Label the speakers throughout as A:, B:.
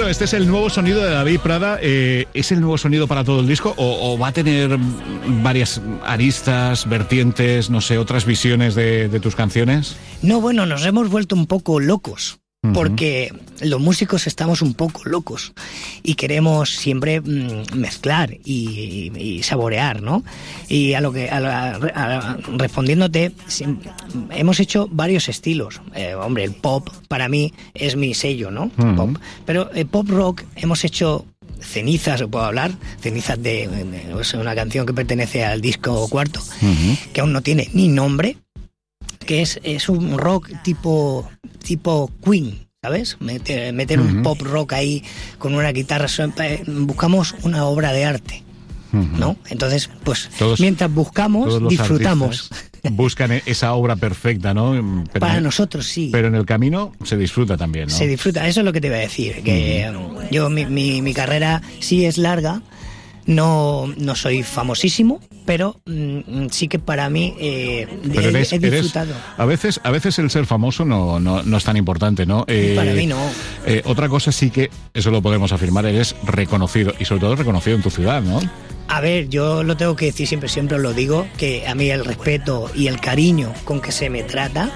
A: este es el nuevo sonido de David Prada. ¿Es el nuevo sonido para todo el disco o va a tener varias aristas, vertientes, no sé, otras visiones de tus canciones?
B: No, bueno, nos hemos vuelto un poco locos. Porque los músicos estamos un poco locos y queremos siempre mezclar y saborear, ¿no? Y respondiéndote, hemos hecho varios estilos. Hombre, el pop para mí es mi sello, ¿no? Pop. Pero el pop rock hemos hecho Cenizas, ¿puedo hablar? Cenizas de una canción que pertenece al disco cuarto, que aún no tiene ni nombre, que es un rock tipo Queen, ¿sabes? Meter un pop rock ahí con una guitarra. Buscamos una obra de arte, ¿no? Entonces, pues mientras buscamos, disfrutamos.
A: Buscan esa obra perfecta, ¿no?
B: Para nosotros sí.
A: Pero en el camino se disfruta también, ¿no?
B: Se disfruta, eso es lo que te iba a decir. Que yo, mi carrera sí es larga. No soy famosísimo, pero sí que para mí he disfrutado.
A: A veces el ser famoso no es tan importante, ¿no?
B: Para mí no.
A: Otra cosa sí que, eso lo podemos afirmar, eres reconocido, y sobre todo reconocido en tu ciudad, ¿no?
B: A ver, yo lo tengo que decir siempre os lo digo, que a mí el respeto y el cariño con que se me trata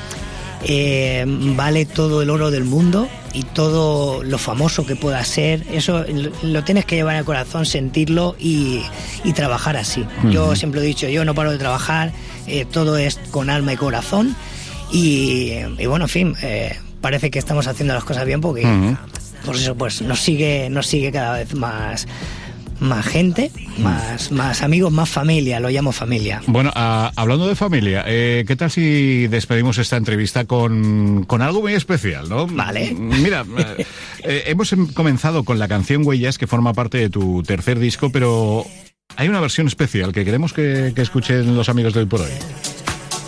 B: vale todo el oro del mundo y todo lo famoso que pueda ser. Eso lo tienes que llevar al corazón, sentirlo y trabajar así. Yo siempre he dicho, yo no paro de trabajar, todo es con alma y corazón y bueno, en fin, parece que estamos haciendo las cosas bien porque por eso pues nos sigue cada vez más gente, más amigos, más familia, lo llamo familia.
A: Bueno, hablando de familia, ¿qué tal si despedimos esta entrevista con algo muy especial, ¿no?
B: Vale.
A: Mira, hemos comenzado con la canción Huellas, que forma parte de tu tercer disco, pero hay una versión especial que queremos que escuchen los amigos de Hoy por Hoy.